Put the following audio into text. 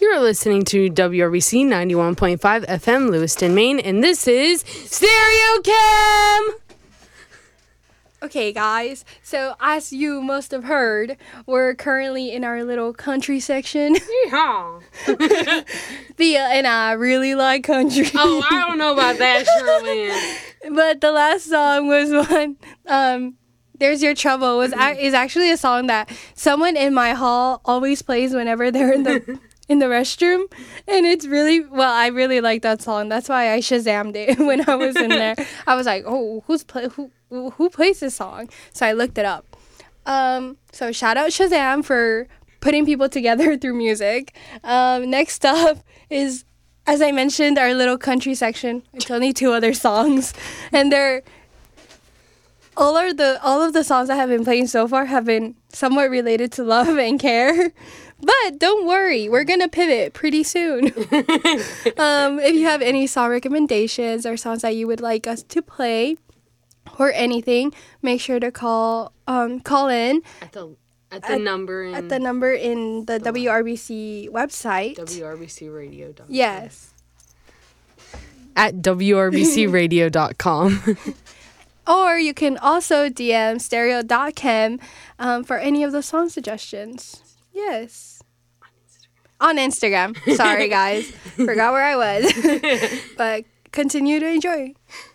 You're listening to WRBC 91.5 FM, Lewiston, Maine, and this is Stereo Cam! Okay, guys, so as you must have heard, we're currently in our little country section. Yeehaw! And I really like country. Oh, I don't know about that, Sherlyn. But the last song was one, There's Your Trouble, is actually a song that someone in my hall always plays whenever they're in the restroom. And it's really, I really like that song. That's why I Shazammed it when I was in there. I was like, oh, who plays this song? So I looked it up. So shout out Shazam for putting people together through music. Next up is, as I mentioned, our little country section. It's only 2 other songs, and all of the songs that have been playing so far have been somewhat related to love and care. But don't worry, we're gonna pivot pretty soon. If you have any song recommendations or songs that you would like us to play, or anything, make sure to call in at the number in the WRBC website. WRBCradio.com. Yes. At WRBCradio.com. Or you can also DM stereo.chem for any of the song suggestions. Yes. On Instagram. Sorry, guys. Forgot where I was. But continue to enjoy.